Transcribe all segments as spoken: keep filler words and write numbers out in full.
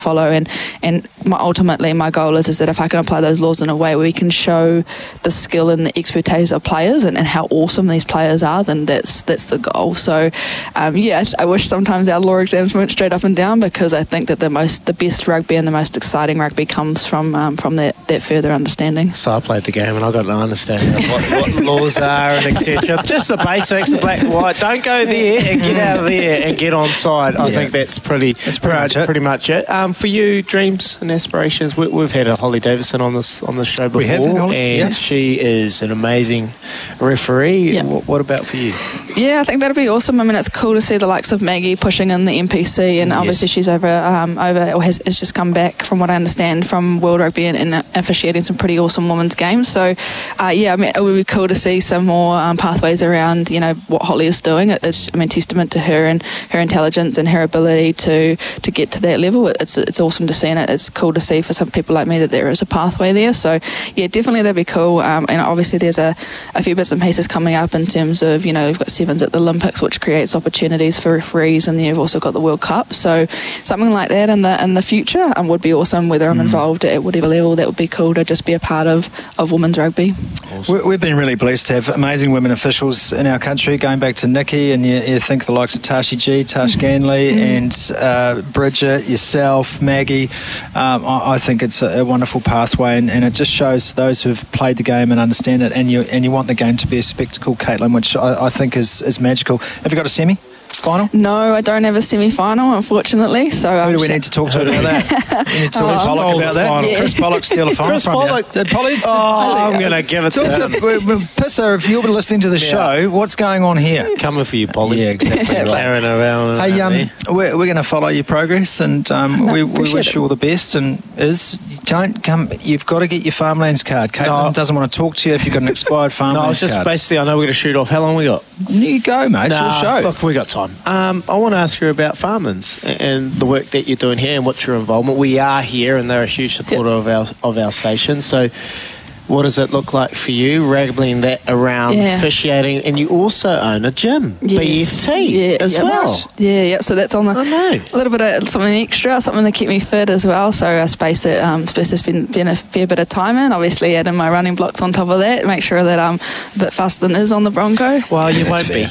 follow, and and my, ultimately my goal is is that if I can apply those laws in a way where we can show the skill and the expertise of players and, and how awesome these players are, then that's that's the goal. So um, yeah, I wish sometimes our law exams weren't straight up and down, because I think that the most the best rugby and the most exciting rugby comes from um, from that, that further understanding. So I played the game and I got no understanding of what, what laws are and et cetera. Just the basics, the black and white. Don't go there and get out of there and get on side. I yeah. think that's pretty that's pretty, much it. pretty much it. Um, for you, dreams and aspirations. We, we've had a Holly Davison on this on this show before, we have, and yeah. she is an amazing referee. Yeah. What, what about for you? Yeah, I think that'd be awesome. I mean, it's cool to see the likes of Maggie pushing in the N P C, and yes. obviously she's over um, over or has, has just come back, from what I understand, from World Rugby and, and officiating some pretty awesome women's games. So uh, yeah, I mean, it would be cool to see some more um, pathways around, you know, what Holly is doing. It, it's, I mean, testament to her and her intelligence and her ability to to get to that level. It's it's awesome to see, and it's cool to see for some people like me that there is a pathway there. So yeah, definitely that'd be cool. Um, and obviously there's a, a few bits and pieces coming up in terms of, you know, we've got sevens at the Olympics, which creates opportunities for referees, and then you've also got the World Cup. So something like that in the in the future um, would be awesome. Whether I'm mm. involved at whatever level, that would be cool to just be a part of, of women's rugby. Awesome. We've been really blessed to have amazing women officials in our country, going back to Nikki, and you, you think the likes of Tashi G, Tash Ganley, mm. and uh, Bridget, yourself, Maggie. Um, I, I think it's a, a wonderful pathway, and, and it just shows those who've played the game and understand it, and you and you want the game to be a spectacle, Caitlin, which I, I think is, is magical. Have you got a semi? Final? No, I don't have a semi-final, unfortunately. So who um, do we need to talk to about that? We need to talk to oh, Pollock about that. Yeah. Chris Pollock steal a final Chris from Pollock. you. Did Polly? Oh, I'm going to give it talk to him. To, Pisser, if you're listening to the yeah. show, what's going on here? Coming for you, Polly. Yeah, exactly. Right. Carrying around. Hey, um, we're, we're going to follow your progress, and um, no, we, we wish it. you all the best. And is don't come. You've got to get your farmlands card. Caitlin no. doesn't want to talk to you if you've got an expired farmlands card. No, it's just card. basically, I know we're going to shoot off. How long we got? You go, mate. Nah, it's your show. Look, we got time. Um, I want to ask you about Farmlands and the work that you're doing here and what's your involvement. We are here, and they're a huge supporter yep. of our of our station. So what does it look like for you, rambling that around yeah. officiating? And you also own a gym, yes. B F T, yeah, as yeah, well. Much. Yeah, yeah. So that's on the, I know. a little bit of something extra, something to keep me fit as well. So a space that um, space has been, been a fair bit of time in. Obviously, adding my running blocks on top of that, make sure that I'm a bit faster than is on the Bronco. Well, you won't be.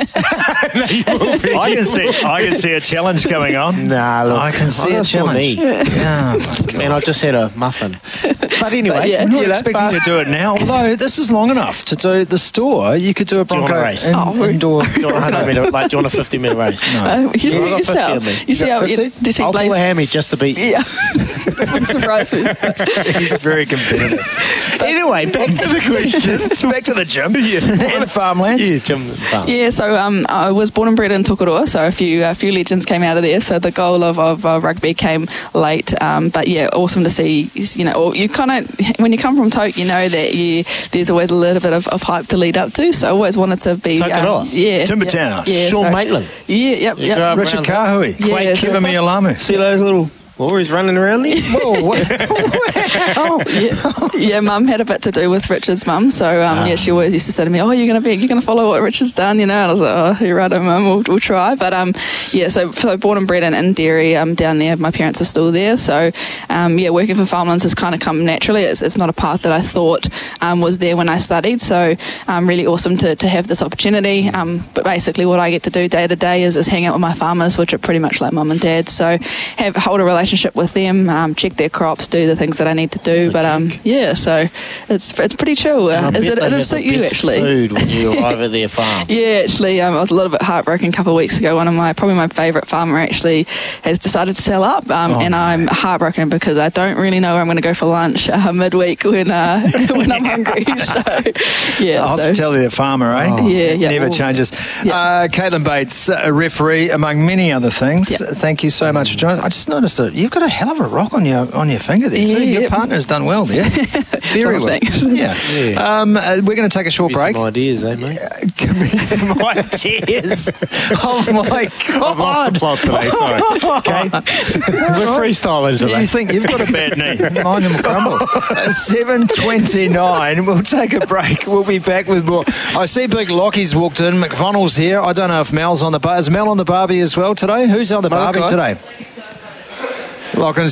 No, you will be. I can see. I can see a challenge going on. Nah, look, I can see a challenge. Yeah, and I just had a muffin. But anyway, but yeah, I'm not you know, expecting you to do it now. Although this is long enough to do the store, you could do a Bronco do you want a race? In, oh, indoor. Do you want a hundred meter? Like, do you want a fifty meter race? No. Uh, you yeah, you got see, you see how you, do you see I'll Blaze? pull a hammy just to beat you. Yeah, wouldn't surprise me. He's very competitive. Anyway, back to the question. It's back to the gym. Yeah. And farmland. Yeah, gym and farm. Yeah, so um, I was born and bred in Tokoroa, so a few a few legends came out of there. So the goal of, of uh, rugby came late, um, but yeah, awesome to see. You know, you kind of when you come from Tok, you know that you there's always a little bit of, of hype to lead up to. So I always wanted to be Tokoroa, um, yeah, Timbertown, yeah, Sean so, Maitland, yeah, yep, you yep. Richard Kahui, yeah, Quake so, Kivami Alamu. See those little lorries running around there? Whoa, wow. yeah, yeah, Mum had a bit to do with Richard's mum, so um, ah. yeah, she always used to say to me, "Oh, you're gonna be, you're gonna follow what Richard's done," you know. And I was like, "Oh, you're right, Mum. We'll, we'll try." But um, yeah, so, so born and bred in, in Derry, um, down there. My parents are still there, so um, yeah, working for Farmlands has kind of come naturally. It's, it's not a path that I thought um, was there when I studied. So um, really awesome to, to have this opportunity. Um, but basically, what I get to do day to day is, is hang out with my farmers, which are pretty much like mum and dad. So have hold a relationship with them. Um, check their crops, do the things that I need to do. But um, yeah, so it's it's pretty chill. Uh, is it? It'll suit you actually. Food when you arrive at their farm. Yeah, actually, um, I was a little bit heartbroken a couple of weeks ago. One of my probably my favourite farmer actually has decided to sell up, um, oh, and I'm heartbroken because I don't really know where I'm going to go for lunch uh, midweek when uh, when I'm hungry. So yeah, the hospitality of farmer, eh? Oh. Yeah, yeah, never Ooh. changes. Yeah. Uh, Caitlin Bates, a referee among many other things. Yeah. Thank you so much for joining. I just noticed that you've got a hell of a rock on your on your finger there. Yeah, so your yeah. partner's done well there. Very well. Thanks. Yeah. yeah. Um, uh, we're going to take a short Give me break. some ideas, eh, mate? Uh, give me some ideas. Oh my God! I've lost the plot today. Sorry. Okay, we're freestyling today. You think you've got a bad knee? Mine will crumble. Seven twenty-nine. We'll take a break. We'll be back with more. I see Big Lockie's walked in. McVonnell's here. I don't know if Mel's on the bar. Is Mel on the barbie as well today? Who's on the barbie today? Lachlan's